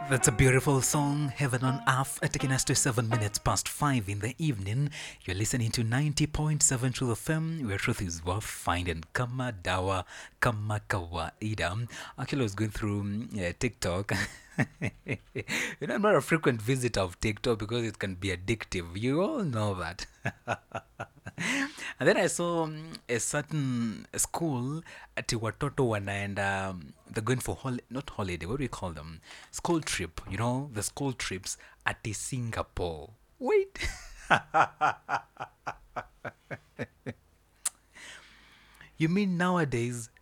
That's a beautiful song, Heaven on Earth, taking us to 7 minutes past 5 in the evening. You're listening to 90.7 Truth FM, where truth is worth finding. Kama dawa, kama kawaida. Actually, I was going through TikTok. I'm not a frequent visitor of TikTok because it can be addictive. You all know that. And then I saw a certain school ati watoto wanaenda they're going for not holiday, what do we call them? School trip, the school trips at Singapore. Wait. You mean nowadays